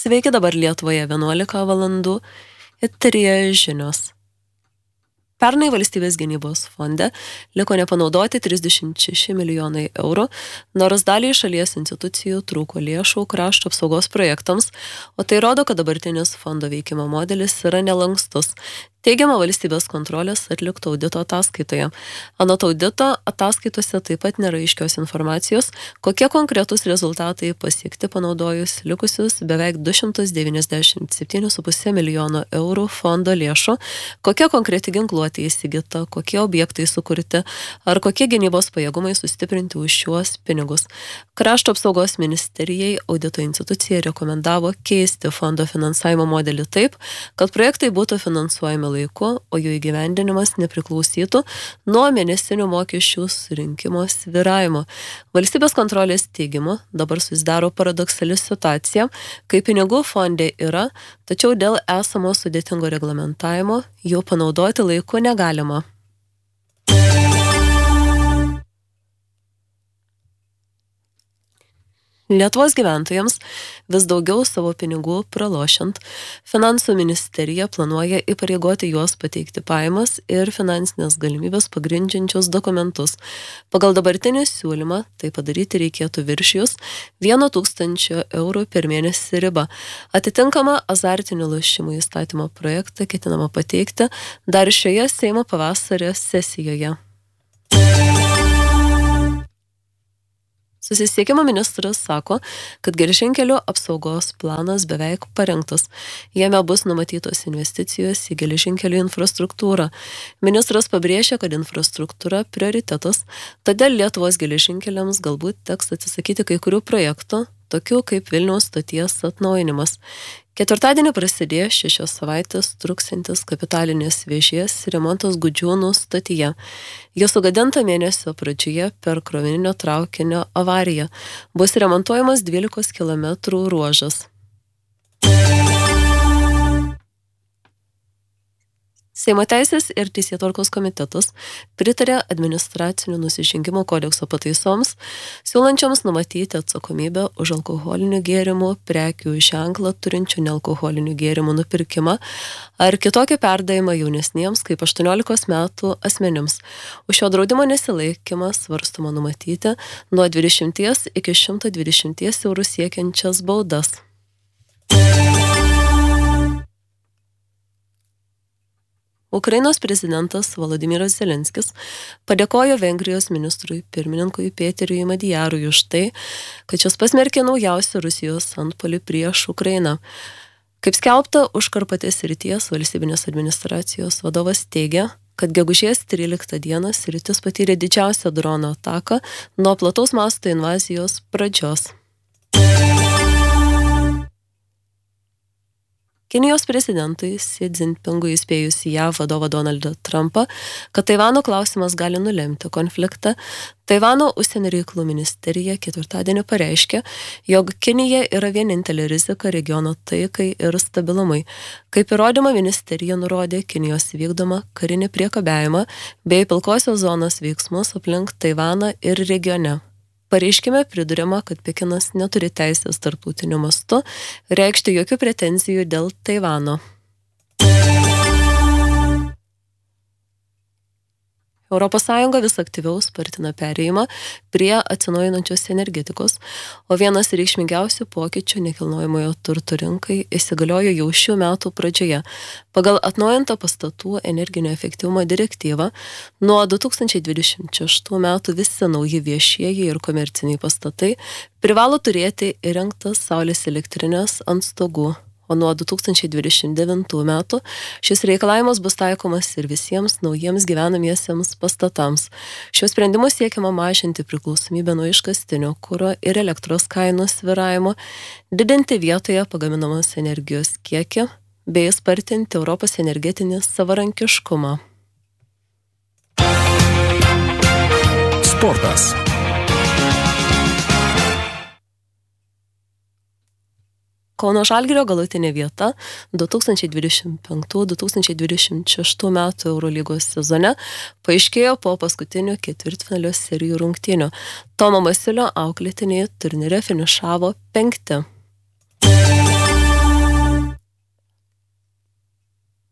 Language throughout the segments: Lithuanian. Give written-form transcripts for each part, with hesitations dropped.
Sveiki, dabar Lietuvoje 11 valandų ir 3 žinios. Pernai valstybės gynybos fonde liko nepanaudoti 36 milijonai eurų, nors daliai šalies institucijų trūko lėšų krašto apsaugos projektams, o tai rodo, kad dabartinis fondo veikimo modelis yra nelankstus. Teigiama valstybės kontrolės atlikto audito ataskaitoje. Anot audito ataskaitose taip pat nėra aiškios informacijos, kokie konkretūs rezultatai pasiekti panaudojus likusius beveik 297,5 milijono eurų fondo lėšų, kokia konkreti ginkluotė įsigyta, kokie objektai sukurti ar kokie gynybos pajėgumai sustiprinti už šiuos pinigus. Krašto apsaugos ministerijai audito institucija rekomendavo keisti fondo finansavimo modelį taip, kad projektai būtų finansuojami laiku, o jų įgyvendinimas nepriklausytų nuo mėnesinių mokesčių surinkimo svyravimo. Valstybės kontrolės teigimu dabar susidaro paradoksali situacija, kai pinigų fonde yra, tačiau dėl esamo sudėtingo reglamentavimo jų panaudoti laiku negalima. Lietuvos gyventojams vis daugiau savo pinigų pralošiant, Finansų ministerija planuoja įpareigoti juos pateikti pajamas ir finansinės galimybės pagrindžiančius dokumentus. Pagal dabartinį siūlymą tai padaryti reikėtų viršijus 1 000 eurų per mėnesį ribą. Atitinkamą azartinių lošimų įstatymo projektą ketinama pateikti dar šioje Seimo pavasario sesijoje. Susisiekimo ministras sako, kad geležinkelių apsaugos planas beveik parengtas. Jame bus numatytos investicijos į geležinkelių infrastruktūrą. Ministras pabrėžė, kad infrastruktūra prioritetas, todėl Lietuvos geležinkeliams galbūt teks atsisakyti kai kurių projektų, tokių kaip Vilniaus stoties atnaujinimas. Ketvirtadienį prasidėjo 6 savaitės truksantis kapitalinės vėžės remontas Gudžiūnų stotyje. Jie sugadinta mėnesio pradžioje per krovininio traukinio avariją. Bus remontuojamas 12 km ruožas. Seimo teisės ir teisėtvarkos komitetas pritarė administracinių nusižengimų kodekso pataisoms, siūlančioms numatyti atsakomybę už alkoholinių gėrimų prekių ženklą turinčių nealkoholinių gėrimų nupirkimą ar kitokį perdavimą jaunesniems kaip 18 metų asmenims. Už šio draudimo nesilaikymą svarstoma numatyti nuo 20 iki 120 eurų siekiančias baudas. Ukrainos prezidentas Volodymyras Zelenskis padėkojo Vengrijos ministrui pirmininkui Peteriui Madijarui už tai, kad šis pasmerkė naujausią Rusijos antpuolį prieš Ukrainą. Kaip skelbta, Užkarpatės srities valstybinės administracijos vadovas teigia, kad gegužės 13 dieną sritis patyrė didžiausią drono ataką nuo plataus masto invazijos pradžios. Kinijos prezidentui Xi Jinpingui įspėjus JAV vadovą Donaldą Trumpą, kad Taivano klausimas gali nulemti konfliktą, Taivano užsienio reikalų ministerija ketvirtadienį pareiškė, jog Kinija yra vienintelė rizika regiono taikai ir stabilumui. Kaip įrodymą ministerija nurodė Kinijos vykdomą karinį priekabiavimą bei pilkosios zonos veiksmus aplink Taivaną ir regione. Pareiškime priduriama, kad Pekinas neturi teisės tarptautiniu mastu reikšti jokių pretenzijų dėl Taivano. ES vis aktyviau spartina perėjimą prie atsinaujinančios energetikos, o vienas reikšmingiausių pokyčių nekilnojamojo turto rinkai įsigaliojo jau šių metų pradžioje. Pagal atnaujintą pastatų energinio efektyvumo direktyvą nuo 2026 metų visi nauji viešieji ir komerciniai pastatai privalo turėti įrengtas saulės elektrinės ant stogų. O nuo 2029 metų šis reikalavimas bus taikomas ir visiems naujiems gyvenamiesiems pastatams. Šiuo sprendimu siekiama mažinti priklausomybę nuo iškastinio kuro ir elektros kainų svyravimo, didinti vietoje pagaminamos energijos kiekį bei spartinti Europos energetinį savarankiškumą. Sportas. Kauno Žalgirio galutinė vieta 2025-2026 metų Eurolygos sezone paaiškėjo po paskutinių ketvirtfinalio serijų rungtynių. Tomo Masiulio auklėtiniai turnyre finišavo 5.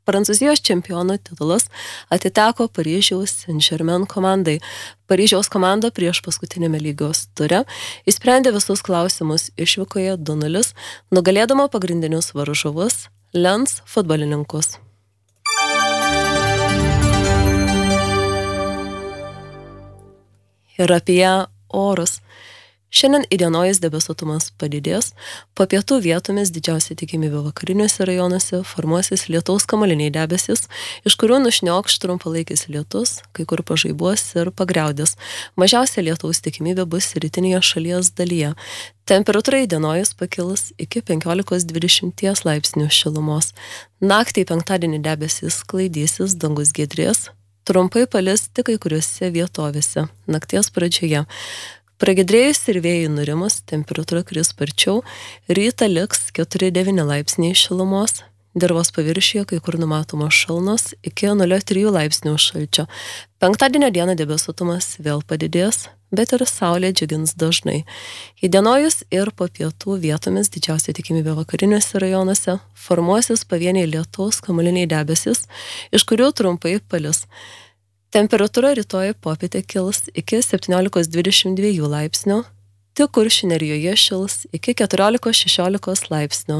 Prancūzijos čempionų titulas atiteko Paryžiaus Saint-Germain komandai. Paryžiaus komanda prieš paskutinėme lygos ture išsprendė visus klausimus išvykoje 2-0, nugalėdama pagrindinius varžovus Lens futbolininkus. Ir apie orus. Šiandien įdienojus debesuotumas padidės, po pietų vietomis didžiausia tikimybė vakariniuose rajonuose formuosis lietaus kamuoliniai debesis, iš kurių nušniokš trumpalaikis lietus, kai kur pažaibuos ir pagriaudės. Mažiausia lietaus tikimybė bus rytinėje šalies dalyje. Temperatūra įdienojus pakils iki 15-20 laipsnių šilumos. Naktį penktadienį debesis sklaidysis, dangus giedrės, trumpai palis tik kai kuriuose vietovėse, nakties pradžioje. Pragiedrėjus ir vėjai nurimus, temperatūra kris sparčiau, rytą liks 4-9 laipsniai šilumos, dirvos paviršiuje kai kur numatomos šalnos iki 0,3 laipsnių šalčio. Penktadienio dieną debesuotumas vėl padidės, bet ir saulė džiugins dažnai. Įdienojus ir po pietų vietomis didžiausia tikimybė vakariniuose rajonuose formuosis pavieniai lietaus kamuoliniai debesis, iš kurių trumpai palis. Temperatūra rytoj popietę kils iki 17-22 laipsnių, tik Kuršių nerijoje šils iki 14-16 laipsnių.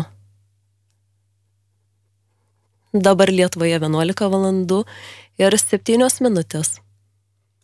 Dabar Lietuvoje 11 valandų ir 7 minutės.